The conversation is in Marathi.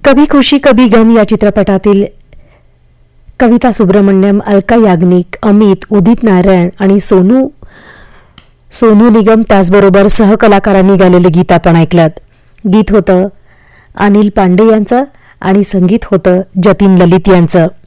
कभी खुशी कभी गम या चित्रपटातील कविता सुब्रमण्यम, अलका याग्निक, अमित, उदित नारायण आणि सोनू निगम त्याचबरोबर सहकलाकारांनी गायलेले गीत आपण ऐकलं. गीत होतं अनिल पांडे यांचं आणि संगीत होतं जतीन ललित यांचं.